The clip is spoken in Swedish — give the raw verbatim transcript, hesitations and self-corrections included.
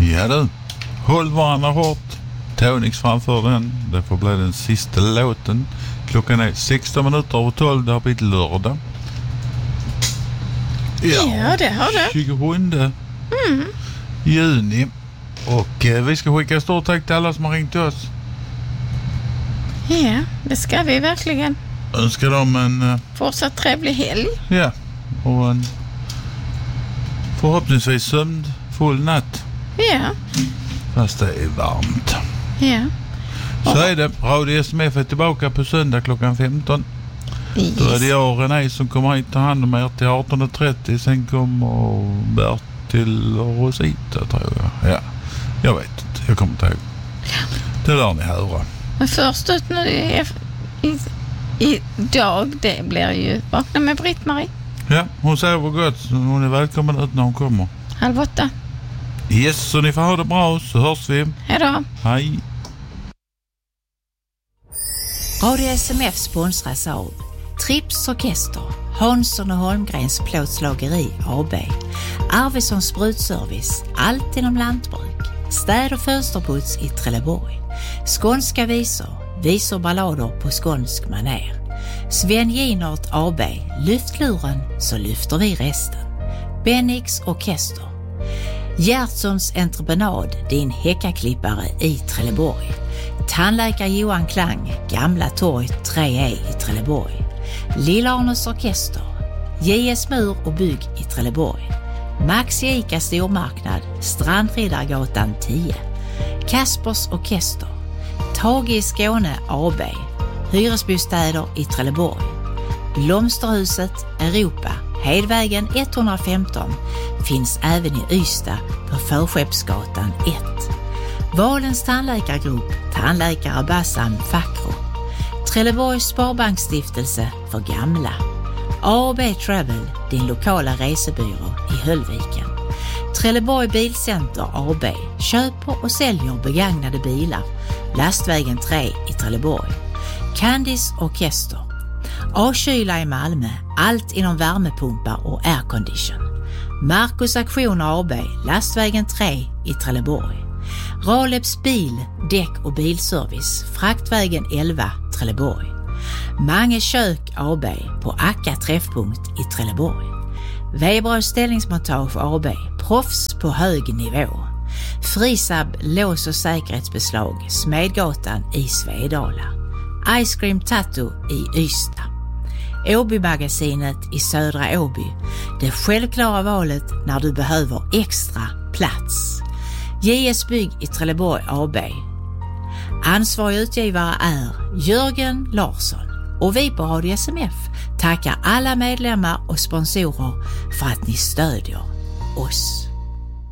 Ja du, håll varandra hårt. Tonix framför den. Det får bli den sista låten. Klockan är sexton minuter över tolv. Det har blivit lördag. Ja, ja det har det. tjugosjunde Mm. juni. Och eh, vi ska skicka stort tack till alla som har ringt till oss. Ja, det ska vi verkligen. Önskar dem en... Eh, Fortsatt trevlig helg. ja, och en förhoppningsvis sömnfull natt. Ja. Fast det är varmt. Ja. Så är det. Radio S M F är tillbaka på söndag klockan femton. Yes. Då är det jag och René som kommer hit och ta hand om er till arton trettio. Sen kommer Bertil och Rosita, tror jag. Ja, jag vet inte. Jag kommer inte ihåg. Det lär ni höra. Men först ut nu i, i, idag, det blir ju Vakna med Britt-Marie. Ja, hon sover gott. Hon är välkommen ut när hon kommer. Halv åtta. Yes, så ni får ha det bra så hörs vi. Hej då. Hej. Radio S M F sponsras av Trips Orkester, Hansson och Holmgrens plåtslageri A B, Arvidsson Sprutservice, allt inom lantbruk, städ- och fönsterputs i Trelleborg, skånska visor, visor ballader på skånsk maner, Sven Ginert A B, lyftluren så lyfter vi resten, Bennix Orkester, Gertsons entreprenad, din häckaklippare i Trelleborg, tandläkare Johan Klang, Gamla torg tre E i Trelleborg, Lillarnes Orkester, J S Mur och bygg i Trelleborg, Max Ica stormarknad, Strandriddargatan tio, Kaspers Orkester, Tage i Skåne A B, hyresbostäder i Trelleborg, Blomsterhuset Europa, Hedvägen etthundrafemton, finns även i Ystad på Förskeppsgatan ett. Valens tandläkargrupp, tandläkare Bassam Fakro, Trelleborgs Sparbanksstiftelse för gamla, A och B Travel, din lokala resebyrå i Höllviken, Trelleborg Bilcenter A B, köper och säljer begagnade bilar, Lastvägen tre i Trelleborg, Candice Orkester, A-kyla i Malmö, allt inom värmepumpar och aircondition, Marcus Aktioner A B, Lastvägen tre i Trelleborg, Raleps bil, däck och bilservice, Fraktvägen elva, Trelleborg, Mange kök A B på Akka träffpunkt i Trelleborg, Weberös ställningsmontage A B, proffs på hög nivå, Frisab lås- och säkerhetsbeslag, Smedgatan i Svedala, Ice Cream Tattoo i Ystad, Åby-magasinet i Södra Åby, det självklara valet när du behöver extra plats, J S Bygg i Trelleborg A B. Ansvarig utgivare är Jörgen Larsson och vi på Radio S M F tackar alla medlemmar och sponsorer för att ni stödjer oss.